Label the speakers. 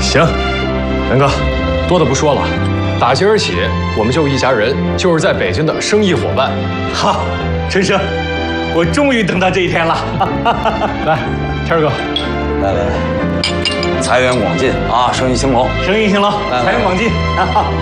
Speaker 1: 行，元哥，多的不说了，打今儿起我们就一家人，就是在北京的生意伙伴。
Speaker 2: 好，春生，我终于等到这一天了。
Speaker 1: 来，天儿哥，
Speaker 3: 来，财源广进啊，生意兴隆，
Speaker 2: 生意兴隆，财源广进。